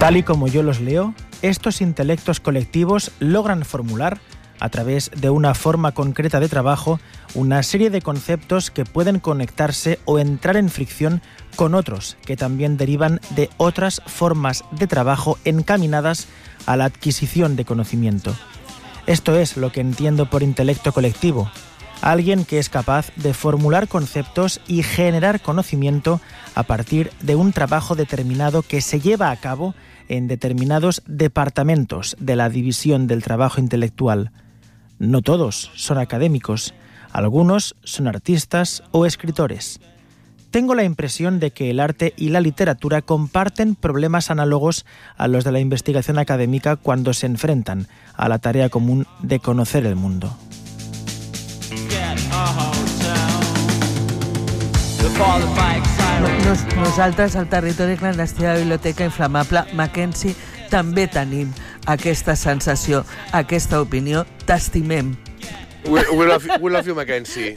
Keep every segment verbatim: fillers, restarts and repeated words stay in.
Tal y como yo los leo, estos intelectos colectivos logran formular, a través de una forma concreta de trabajo, una serie de conceptos que pueden conectarse o entrar en fricción con otros que también derivan de otras formas de trabajo encaminadas a la adquisición de conocimiento. Esto es lo que entiendo por intelecto colectivo. Alguien que es capaz de formular conceptos y generar conocimiento a partir de un trabajo determinado que se lleva a cabo en determinados departamentos de la división del trabajo intelectual. No todos son académicos, algunos son artistas o escritores. Tengo la impresión de que el arte y la literatura comparten problemas análogos a los de la investigación académica cuando se enfrentan a la tarea común de conocer el mundo. Nos, nosaltres, al territori clandestí de la Biblioteca Inflamable Mackenzie, també tenim aquesta sensació, aquesta opinió. T'estimem. We, we, love, we love you, Mackenzie.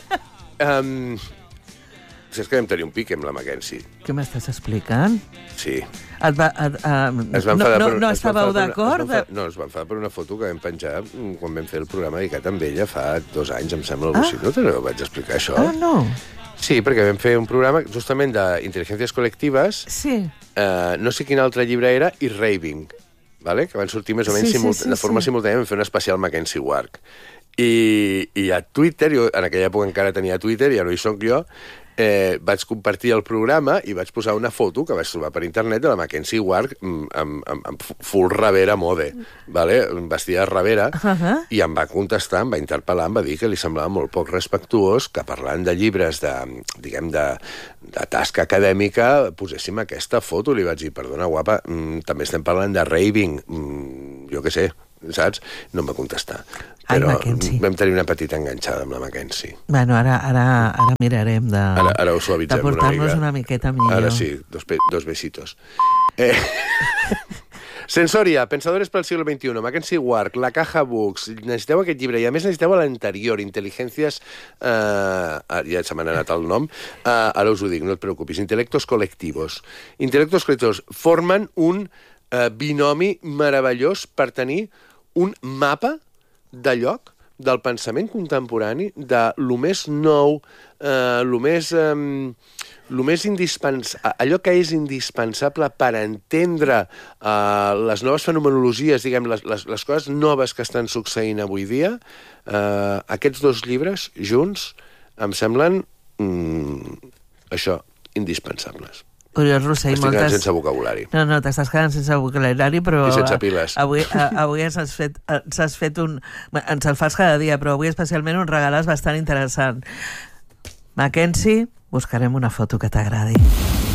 Um, saps que vam tenir un pic amb la Mackenzie? Què m'estàs explicant? Sí. Et va, et, uh, es va no no, per, no es estàveu d'acord? Una, no, es va enfadar per una foto que vam penjar quan vam fer el programa dedicat amb ella fa dos anys, em sembla. Ah. No te ho vaig explicar, això? Ah, no. Sí, perquè vam fer un programa justament d'intel·ligències col·lectives. Sí. Uh, no sé quin altre llibre era, i Raving, vale? Que van sortir més o menys sí, simult... sí, sí, de forma sí. simultània. Vam fer un especial Mackenzie Wark. I, I a Twitter, jo en aquella època encara tenia Twitter, ja no hi soc jo, eh, vaig compartir el programa i vaig posar una foto que vaig trobar per internet de la Mackenzie Wark amb, amb, amb full Ravera mode, vale? Vestida de Ravera, uh -huh. i em va contestar, em va interpel·lar, em va dir que li semblava molt poc respectuós que parlant de llibres de, diguem, de, de tasca acadèmica poséssim aquesta foto. Li vaig dir, perdona, guapa, mm, també estem parlant de Raving, mm, jo què sé, saps? No em va contestar. Però Ai, vam tenir una petita enganxada amb la Mackenzie. Bueno, ara, ara, ara mirarem de, ara, ara ho suavitzem de portar-nos una, una miqueta millor. Ara sí, dos, dos besitos. Eh... Sensoria, Pensadores pel siglo veintiuno, Mackenzie Wark, La Caja Books. Necessiteu aquest llibre i a més necessiteu l'anterior, Intel·ligències... Eh, ja se m'ha anat el nom. Eh, ara us ho dic, no et preocupis. Intelectos colectivos. Intelectos colectivos formen un eh, binomi meravellós per tenir un mapa de lloc del pensament contemporani, de lo més nou, eh, lo més... Eh, lo més indispens... allò que és indispensable per entendre uh, les noves fenomenologies, diguem, les, les, les coses noves que estan succeint avui dia, uh, aquests dos llibres junts em semblen mm, això, indispensables. Oriol Rossell, Estic moltes... quedant sense vocabulari. No, no, t'estàs quedant sense vocabulari, però... I sense piles. Avui, a, avui ens has fet, ens has fet un... Ens el fas cada dia, però avui especialment un regalàs bastant interessant. Mackenzie, buscarem una foto que t'agradi.